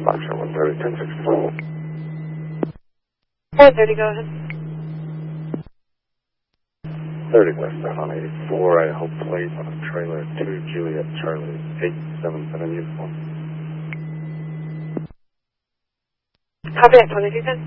Foxtrot 130, 1064. 130, go ahead. 30 westbound on 84, I hope plate on a trailer 2 Juliet Charlie 877 uniform. Copy that, 2210.